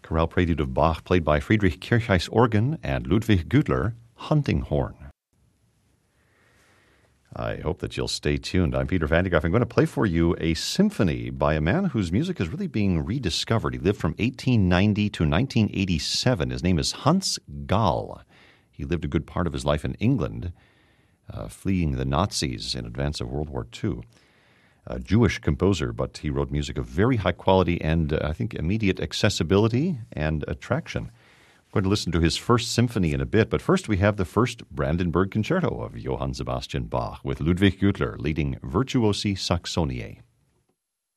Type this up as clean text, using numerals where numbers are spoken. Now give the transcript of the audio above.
Chorale Prelude of Bach, played by Friedrich Kirchheis organ and Ludwig Güttler hunting horn. I hope that you'll stay tuned. I'm Peter Van de Graaff. I'm going to play for you a symphony by a man whose music is really being rediscovered. He lived from 1890 to 1987. His name is Hans Gall. He lived a good part of his life in England, fleeing the Nazis in advance of World War II. A Jewish composer, but he wrote music of very high quality and, I think, immediate accessibility and attraction. We're going to listen to his first symphony in a bit, but first we have the first Brandenburg Concerto of Johann Sebastian Bach with Ludwig Güttler leading Virtuosi Saxoniae.